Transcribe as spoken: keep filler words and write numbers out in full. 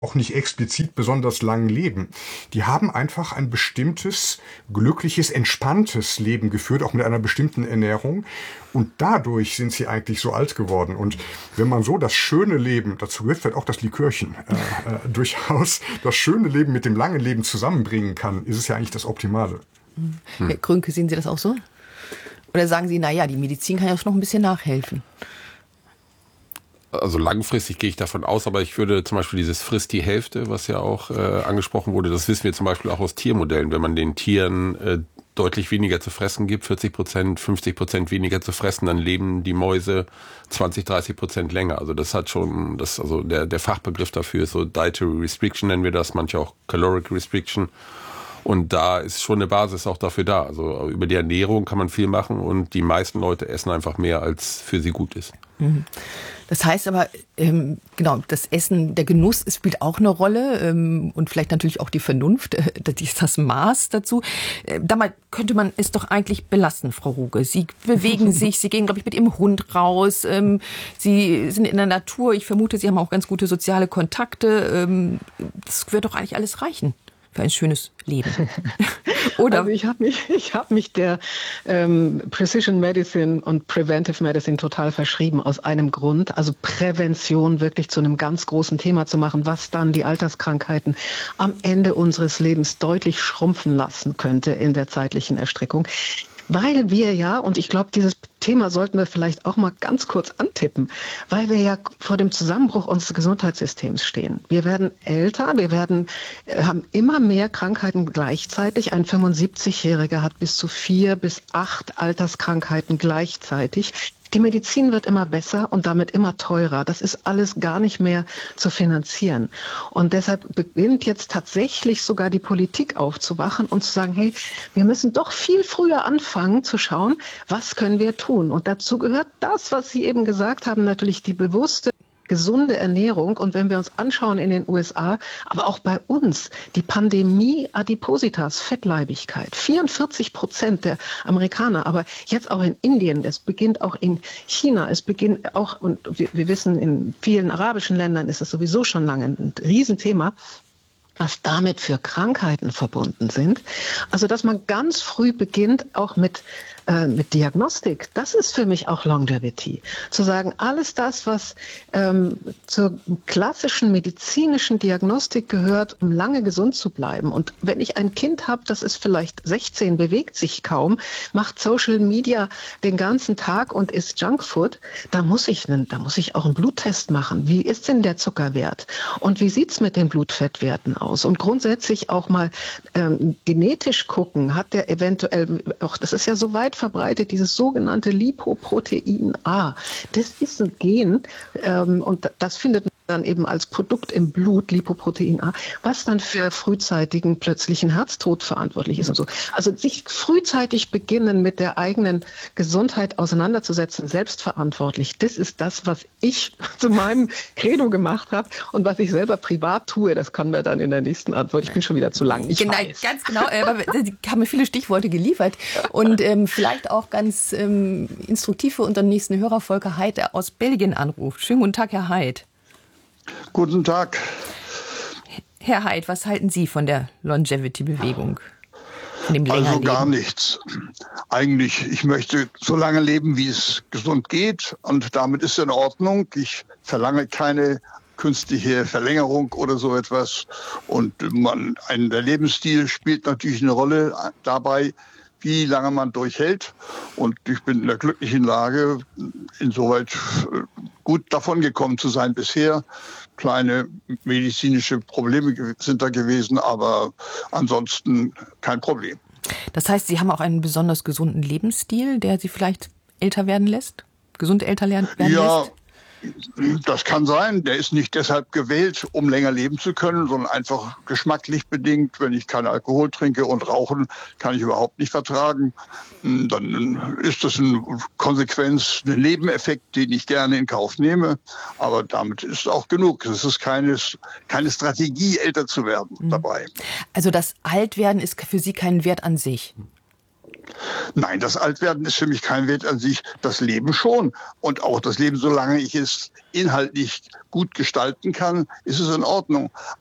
auch nicht explizit besonders lang leben. Die haben einfach ein bestimmtes, glückliches, entspanntes Leben geführt, auch mit einer bestimmten Ernährung. Und dadurch sind sie eigentlich so alt geworden. Und wenn man so das schöne Leben, dazu gehört vielleicht auch das Likörchen, äh, äh, durchaus das schöne Leben mit dem langen Leben zusammenbringen kann, ist es ja eigentlich das Optimale. Hm. Herr Krünke, sehen Sie das auch so? Oder sagen Sie, naja, die Medizin kann ja noch ein bisschen nachhelfen? Also langfristig gehe ich davon aus, aber ich würde zum Beispiel dieses Frisst die Hälfte, was ja auch äh, angesprochen wurde, das wissen wir zum Beispiel auch aus Tiermodellen. Wenn man den Tieren äh, deutlich weniger zu fressen gibt, vierzig Prozent, fünfzig Prozent weniger zu fressen, dann leben die Mäuse zwanzig, dreißig Prozent länger. Also das hat schon, das also der, der Fachbegriff dafür ist so Dietary Restriction nennen wir das, manche auch Caloric Restriction. Und da ist schon eine Basis auch dafür da. Also über die Ernährung kann man viel machen und die meisten Leute essen einfach mehr, als für sie gut ist. Das heißt aber, ähm, genau, das Essen, der Genuss spielt auch eine Rolle ähm, und vielleicht natürlich auch die Vernunft, äh, das Maß dazu. Äh, dabei könnte man es doch eigentlich belassen, Frau Ruge. Sie bewegen sich, Sie gehen, glaube ich, mit Ihrem Hund raus, ähm, Sie sind in der Natur. Ich vermute, Sie haben auch ganz gute soziale Kontakte. Ähm, das wird doch eigentlich alles reichen für ein schönes Leben. Oder? Also ich habe mich, ich hab mich der ähm, Precision Medicine und Preventive Medicine total verschrieben aus einem Grund, also Prävention wirklich zu einem ganz großen Thema zu machen, was dann die Alterskrankheiten am Ende unseres Lebens deutlich schrumpfen lassen könnte in der zeitlichen Erstreckung. Weil wir ja, und ich glaube, dieses Thema sollten wir vielleicht auch mal ganz kurz antippen, weil wir ja vor dem Zusammenbruch unseres Gesundheitssystems stehen. Wir werden älter, wir werden, haben immer mehr Krankheiten gleichzeitig. Ein fünfundsiebzigjähriger hat bis zu vier bis acht Alterskrankheiten gleichzeitig. Die Medizin wird immer besser und damit immer teurer. Das ist alles gar nicht mehr zu finanzieren. Und deshalb beginnt jetzt tatsächlich sogar die Politik aufzuwachen und zu sagen, hey, wir müssen doch viel früher anfangen zu schauen, was können wir tun. Und dazu gehört das, was Sie eben gesagt haben, natürlich die bewusste gesunde Ernährung. Und wenn wir uns anschauen in den U S A, aber auch bei uns, die Pandemie Adipositas, Fettleibigkeit, vierundvierzig Prozent der Amerikaner, aber jetzt auch in Indien, es beginnt auch in China, es beginnt auch, und wir, wir wissen, in vielen arabischen Ländern ist es sowieso schon lange ein Riesenthema, was damit für Krankheiten verbunden sind. Also, dass man ganz früh beginnt, auch mit, äh, mit Diagnostik, das ist für mich auch Longevity. Zu sagen, alles das, was ähm, zur klassischen medizinischen Diagnostik gehört, um lange gesund zu bleiben. Und wenn ich ein Kind habe, das ist vielleicht sechzehn, bewegt sich kaum, macht Social Media den ganzen Tag und isst Junkfood, da muss ich, da muss ich auch einen Bluttest machen. Wie ist denn der Zuckerwert? Und wie sieht's mit den Blutfettwerten aus? Und grundsätzlich auch mal ähm, genetisch gucken, hat der eventuell, auch das ist ja so weit verbreitet, dieses sogenannte Lipoprotein A. Das ist ein Gen ähm, und das findet man dann eben als Produkt im Blut, Lipoprotein A, was dann für frühzeitigen plötzlichen Herztod verantwortlich ist und so. Also sich frühzeitig beginnen, mit der eigenen Gesundheit auseinanderzusetzen, selbstverantwortlich, das ist das, was ich zu meinem Credo gemacht habe und was ich selber privat tue. Das kann man dann in der nächsten Antwort. Ich bin schon wieder zu lang. Ich genau, weiß. Ganz genau. Aber Sie haben mir viele Stichworte geliefert. Und ähm, vielleicht auch ganz ähm, instruktiv für unseren nächsten Hörer, Volker Heid, der aus Belgien anruft. Schönen guten Tag, Herr Heid. Guten Tag. Herr Heid, was halten Sie von der Longevity-Bewegung? Von dem Also Längerleben? gar nichts. Eigentlich, ich möchte so lange leben, wie es gesund geht. Und damit ist in Ordnung. Ich verlange keine künstliche Verlängerung oder so etwas. Und man, ein, der Lebensstil spielt natürlich eine Rolle dabei, wie lange man durchhält. Und ich bin in der glücklichen Lage, insoweit gut davon gekommen zu sein bisher. Kleine medizinische Probleme sind da gewesen, aber ansonsten kein Problem. Das heißt, Sie haben auch einen besonders gesunden Lebensstil, der Sie vielleicht älter werden lässt? Gesund älter werden ja, lässt? Das kann sein. Der ist nicht deshalb gewählt, um länger leben zu können, sondern einfach geschmacklich bedingt. Wenn ich keinen Alkohol trinke und rauchen, kann ich überhaupt nicht vertragen. Dann ist das eine Konsequenz, ein Nebeneffekt, den ich gerne in Kauf nehme. Aber damit ist auch genug. Es ist keine, keine Strategie, älter zu werden dabei. Also das Altwerden ist für Sie kein Wert an sich? Nein, das Altwerden ist für mich kein Wert an sich. Das Leben schon. Und auch das Leben, solange ich es inhaltlich gut gestalten kann, ist es in Ordnung.